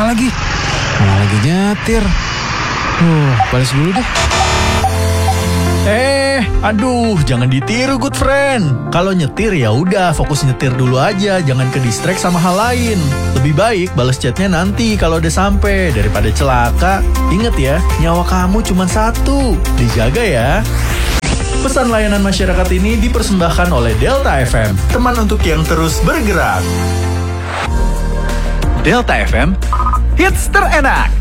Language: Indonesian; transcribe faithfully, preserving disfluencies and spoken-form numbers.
lagi. Mana lagi nyetir. Uh, balas dulu deh. Eh, aduh, jangan ditiru good friend. Kalau nyetir ya udah fokus nyetir dulu aja, jangan ke distract sama hal lain. Lebih baik balas chatnya nanti kalau udah sampai daripada celaka. Ingat ya, nyawa kamu cuma satu. Dijaga ya. Pesan layanan masyarakat ini dipersembahkan oleh Delta F M, teman untuk yang terus bergerak. Delta F M, hits terenak.